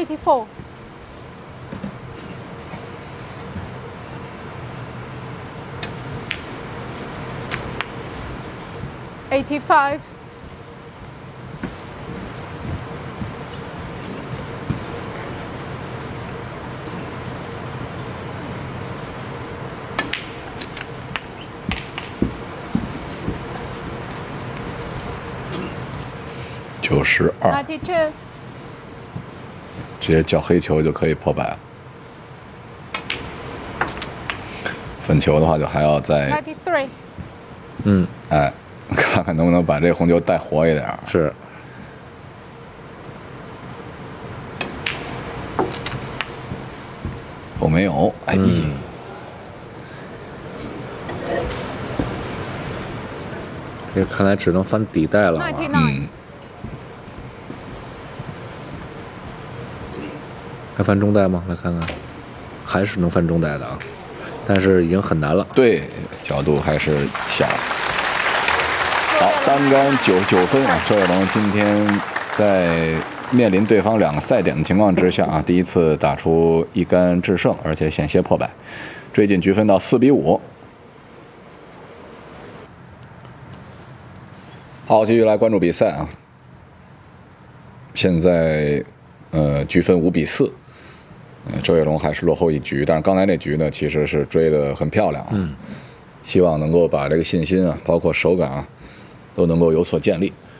84. 85. 92， 92. 直接叫黑球就可以破百了。粉球的话，就还要再 93. 哎，看看能不能把这红球带活一点。 是。 我没有，哎， 这看来只能翻底带了。 99. 还翻中带吗？来看看，还是能翻中带的啊，但是已经很难了。 对，角度还是小。好，单杆99分啊！周跃龙今天在面临对方2个赛点的情况之下啊，第一次打出一杆制胜，而且险些破百，追进局分到4比5。好，继续来关注比赛啊。现在局分5比4。周跃龙还是落后1局，但是刚才那局呢，其实是追得很漂亮啊。希望能够把这个信心啊，包括手感啊，都能够有所建立。